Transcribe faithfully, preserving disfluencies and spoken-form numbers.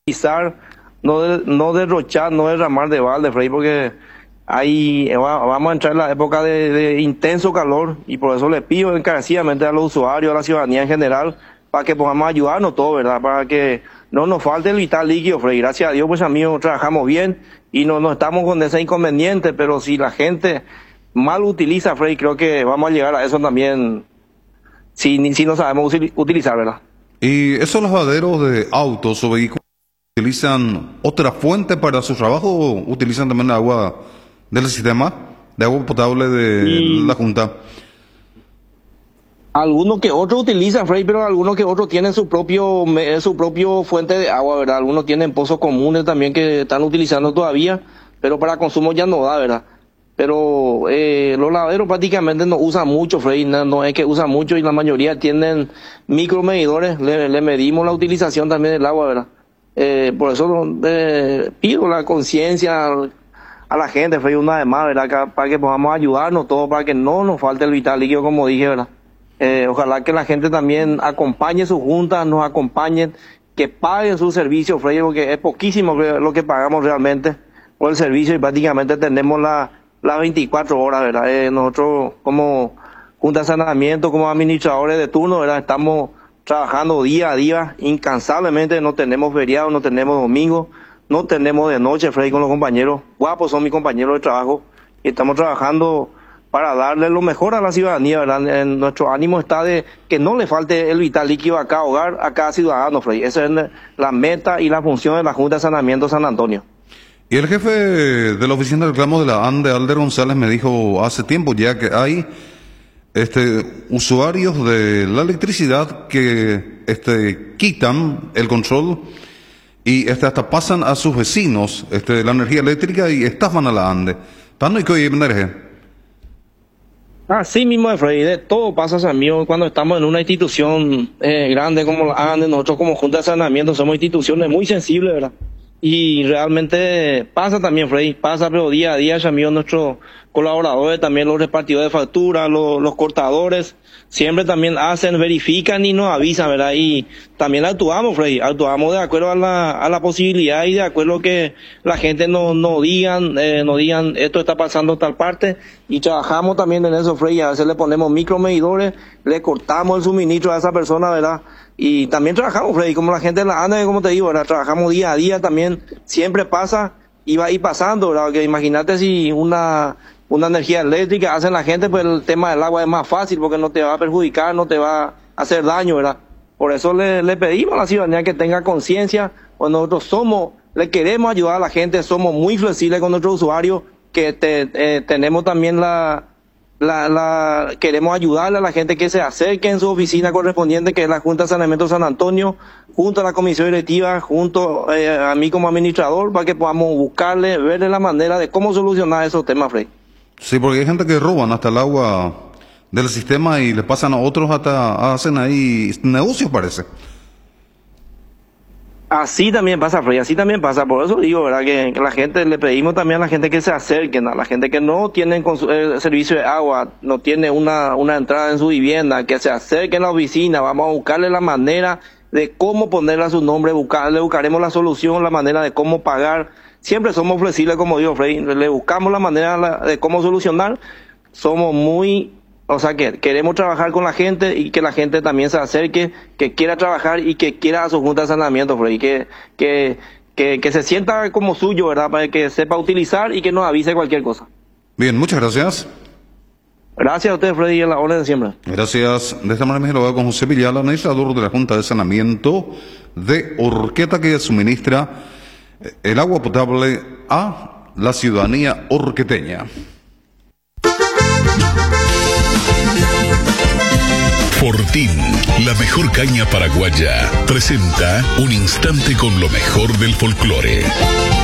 utilizar, no, de, no derrochar, no derramar de balde, Freddy, porque ahí vamos a entrar en la época de, de intenso calor y por eso le pido encarecidamente a los usuarios, a la ciudadanía en general, para que podamos ayudarnos todos, ¿verdad? Para que no nos falte el vital líquido, Freddy. Gracias a Dios, pues amigos, trabajamos bien y no, no estamos con ese inconveniente, pero si la gente mal utiliza, Freddy, creo que vamos a llegar a eso también, si, si no sabemos utilizar, ¿verdad? ¿Y esos lavaderos de autos o vehículos utilizan otra fuente para su trabajo o utilizan también agua del sistema de agua potable de y la Junta? Algunos que otros utilizan, Freddy, pero algunos que otros tienen su propio su propio fuente de agua, ¿verdad? Algunos tienen pozos comunes también que están utilizando todavía, pero para consumo ya no da, ¿verdad? Pero eh, los lavaderos prácticamente no usan mucho, Freddy, no, no es que usan mucho y la mayoría tienen micromedidores, le, le medimos la utilización también del agua, ¿verdad? Eh, por eso eh, pido la conciencia a la gente, Freddy, una vez más, ¿verdad? Que, para que podamos ayudarnos todos, para que no nos falte el vital líquido, como dije, ¿verdad? Eh, ojalá que la gente también acompañe sus juntas, nos acompañen, que paguen su servicio, Freddy, porque es poquísimo lo que pagamos realmente por el servicio y prácticamente tenemos la, las veinticuatro horas, ¿verdad? Eh, nosotros como Junta de Saneamiento, como administradores de turno, ¿verdad? Estamos trabajando día a día, incansablemente, no tenemos feriados, no tenemos domingos, no tenemos de noche, Freddy, con los compañeros. Guapos son mis compañeros de trabajo y estamos trabajando para darle lo mejor a la ciudadanía, ¿verdad? En nuestro ánimo está de que no le falte el vital líquido a cada hogar, a cada ciudadano, Freddy. Esa es la meta y la función de la Junta de Saneamiento San Antonio. Y el jefe de la oficina de reclamos de la ANDE, Alder González, me dijo hace tiempo ya que hay este usuarios de la electricidad que este quitan el control y este hasta pasan a sus vecinos este la energía eléctrica y estafan a la ANDE. ¿Tanto y que hoy energía? Así mismo es, Freddy, de todo pasa, amigo, cuando estamos en una institución eh, grande como la ANDE, nosotros como Junta de Saneamiento somos instituciones muy sensibles, ¿verdad? Y realmente pasa también, Freddy, pasa, pero día a día, amigos, nuestros colaboradores, también los repartidores de factura, los, los cortadores, siempre también hacen, verifican y nos avisan, ¿verdad? Y también actuamos, Freddy, actuamos de acuerdo a la, a la posibilidad y de acuerdo a que la gente nos no digan, eh, nos digan esto está pasando en tal parte y trabajamos también en eso, Freddy. A veces le ponemos micromedidores, le cortamos el suministro a esa persona, ¿verdad? Y también trabajamos, Freddy, como la gente de la ANDE, como te digo, ¿verdad? Trabajamos día a día también, siempre pasa y va a ir pasando, ¿verdad? Que imagínate si una, una energía eléctrica hace la gente, pues el tema del agua es más fácil porque no te va a perjudicar, no te va a hacer daño, ¿verdad? Por eso le, le pedimos a la ciudadanía que tenga conciencia, pues nosotros somos, le queremos ayudar a la gente, somos muy flexibles con nuestros usuarios, que te, eh, tenemos también la... La, la, queremos ayudarle a la gente que se acerque en su oficina correspondiente, que es la Junta de Saneamiento San Antonio, junto a la comisión directiva, junto eh, a mí como administrador, para que podamos buscarle, verle la manera de cómo solucionar esos temas, Freddy. Sí, porque hay gente que roban hasta el agua del sistema y le pasan a otros, hasta hacen ahí negocios, parece. Así también pasa, Freddy, así también pasa. Por eso digo, ¿verdad? Que, que la gente, le pedimos también a la gente que se acerquen, a la gente que no tiene eh, servicio de agua, no tiene una, una entrada en su vivienda, que se acerquen a la oficina, vamos a buscarle la manera de cómo ponerle a su nombre, buscarle, buscaremos la solución, la manera de cómo pagar. Siempre somos flexibles, como digo, Freddy, le buscamos la manera de cómo solucionar. Somos muy... O sea, que queremos trabajar con la gente y que la gente también se acerque, que quiera trabajar y que quiera a su Junta de Saneamiento, Freddy, que, que, que, que se sienta como suyo, ¿verdad? Para que sepa utilizar y que nos avise cualquier cosa. Bien, muchas gracias. Gracias a ustedes, Freddy, y a la orden de siempre. Gracias. De esta manera me lo hago con José Villalba, administrador de la Junta de Saneamiento de Horqueta, que suministra el agua potable a la ciudadanía horqueteña. Fortín, la mejor caña paraguaya, presenta un instante con lo mejor del folclore.